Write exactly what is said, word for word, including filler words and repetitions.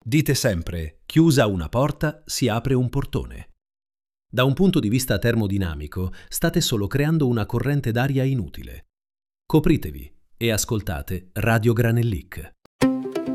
Dite sempre, chiusa una porta, si apre un portone. Da un punto di vista termodinamico, state solo creando una corrente d'aria inutile. Copritevi e ascoltate Radio Granellic.